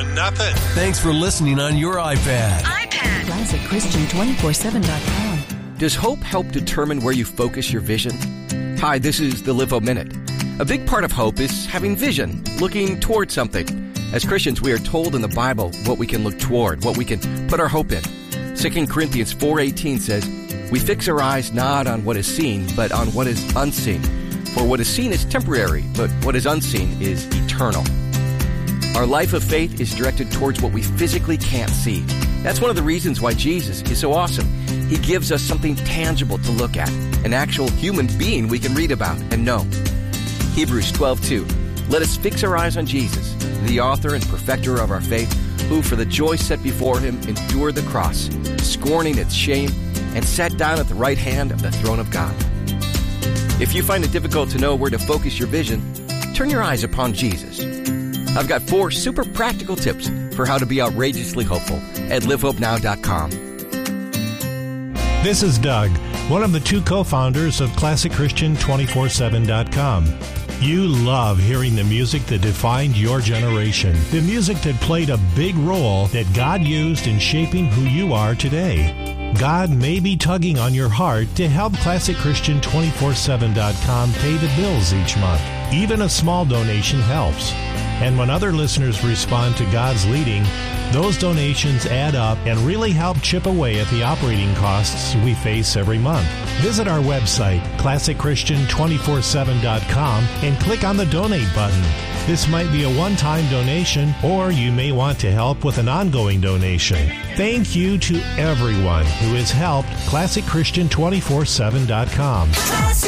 nothing. Thanks for listening on your iPad. ClassicChristian247.com. Does hope help determine where you focus your vision? Hi, this is the Live Hope Minute. A big part of hope is having vision, looking toward something. As Christians, we are told in the Bible what we can look toward, what we can put our hope in. 2 Corinthians 4:18 says, "We fix our eyes not on what is seen, but on what is unseen. For what is seen is temporary, but what is unseen is eternal." Our life of faith is directed towards what we physically can't see. That's one of the reasons why Jesus is so awesome. He gives us something tangible to look at, an actual human being we can read about and know. Hebrews 12:2. Let us fix our eyes on Jesus, the author and perfecter of our faith, who for the joy set before him endured the cross, scorning its shame, and sat down at the right hand of the throne of God. If you find it difficult to know where to focus your vision, turn your eyes upon Jesus. I've got 4 super practical tips for how to be outrageously hopeful at livehopenow.com. This is Doug, one of the 2 co-founders of ClassicChristian247.com. You love hearing the music that defined your generation, the music that played a big role that God used in shaping who you are today. God may be tugging on your heart to help ClassicChristian247.com pay the bills each month. Even a small donation helps. And when other listeners respond to God's leading, those donations add up and really help chip away at the operating costs we face every month. Visit our website, ClassicChristian247.com, and click on the Donate button. This might be a one-time donation, or you may want to help with an ongoing donation. Thank you to everyone who has helped ClassicChristian247.com.